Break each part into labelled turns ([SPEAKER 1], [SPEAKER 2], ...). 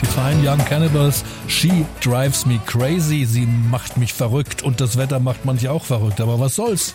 [SPEAKER 1] Die Fine Young Cannibals, She Drives Me Crazy, sie macht mich verrückt und das Wetter macht manche auch verrückt, aber was soll's?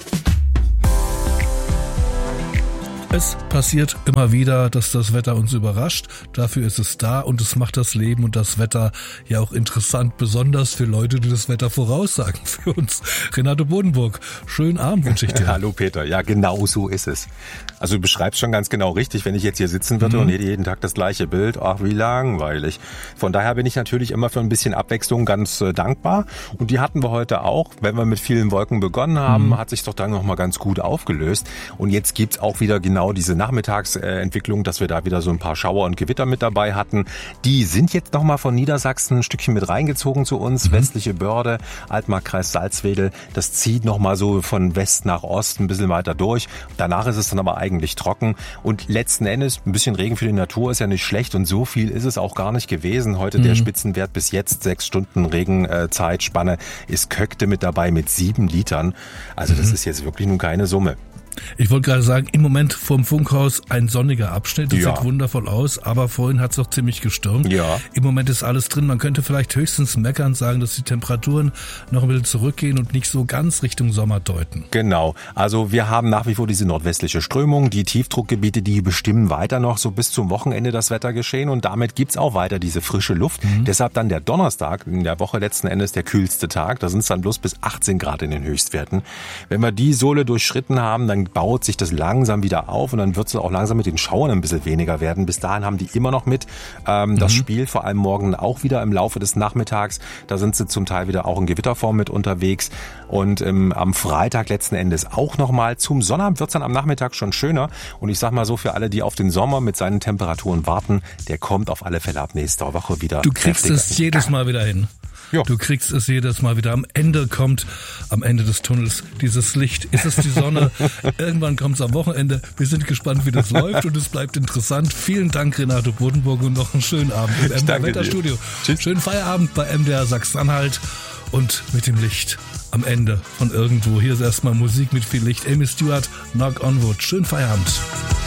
[SPEAKER 1] Es passiert immer wieder, dass das Wetter uns überrascht. Dafür ist es da und es macht das Leben und das Wetter ja auch interessant, besonders für Leute, die das Wetter voraussagen. Für uns. Renato Bodenburg, schönen Abend wünsche ich dir.
[SPEAKER 2] Hallo Peter, ja genau so ist es. Also du beschreibst schon ganz genau richtig, wenn ich jetzt hier sitzen würde und hätte jeden Tag das gleiche Bild. Ach, wie langweilig. Von daher bin ich natürlich immer für ein bisschen Abwechslung ganz dankbar. Und die hatten wir heute auch. Wenn wir mit vielen Wolken begonnen haben, hat sich doch dann nochmal ganz gut aufgelöst. Und jetzt gibt's auch wieder genau diese Nachmittagsentwicklung, dass wir da wieder so ein paar Schauer und Gewitter mit dabei hatten. Die sind jetzt nochmal von Niedersachsen ein Stückchen mit reingezogen zu uns. Westliche Börde, Altmarkkreis Salzwedel. Das zieht nochmal so von West nach Ost ein bisschen weiter durch. Danach ist es dann aber eigentlich trocken. Und letzten Endes, ein bisschen Regen für die Natur ist ja nicht schlecht. Und so viel ist es auch gar nicht gewesen. Heute der Spitzenwert bis jetzt, 6 Stunden Regenzeitspanne, ist Köckte mit dabei mit 7 Litern. Also das ist jetzt wirklich nun keine Summe.
[SPEAKER 1] Ich wollte gerade sagen, im Moment vorm Funkhaus ein sonniger Abschnitt. Das sieht wundervoll aus, aber vorhin hat es doch ziemlich gestürmt.
[SPEAKER 2] Ja.
[SPEAKER 1] Im Moment ist alles drin. Man könnte vielleicht höchstens meckern, sagen, dass die Temperaturen noch ein bisschen zurückgehen und nicht so ganz Richtung Sommer deuten.
[SPEAKER 2] Genau. Also wir haben nach wie vor diese nordwestliche Strömung. Die Tiefdruckgebiete, die bestimmen weiter noch so bis zum Wochenende das Wettergeschehen und damit gibt's auch weiter diese frische Luft. Deshalb dann der Donnerstag, in der Woche letzten Endes der kühlste Tag. Da sind es dann bloß bis 18 Grad in den Höchstwerten. Wenn wir die Sohle durchschritten haben, dann baut sich das langsam wieder auf und dann wird es auch langsam mit den Schauern ein bisschen weniger werden. Bis dahin haben die immer noch mit das Spiel, vor allem morgen auch wieder im Laufe des Nachmittags. Da sind sie zum Teil wieder auch in Gewitterform mit unterwegs und am Freitag letzten Endes auch nochmal. Zum Sonnabend wird es dann am Nachmittag schon schöner und ich sag mal so, für alle, die auf den Sommer mit seinen Temperaturen warten, der kommt auf alle Fälle ab nächster Woche wieder.
[SPEAKER 1] Du kriegst es jedes Mal wieder hin.
[SPEAKER 2] Ja.
[SPEAKER 1] Du kriegst es jedes Mal wieder. Am Ende kommt, am Ende des Tunnels, dieses Licht. Ist es die Sonne? Irgendwann kommt es am Wochenende. Wir sind gespannt, wie das läuft und es bleibt interessant. Vielen Dank, Renato Bodenburg, und noch einen schönen Abend im MDR Wetterstudio. Schönen Feierabend bei MDR Sachsen-Anhalt und mit dem Licht am Ende von irgendwo. Hier ist erstmal Musik mit viel Licht. Amy Stewart, Knock on Wood. Schönen Feierabend.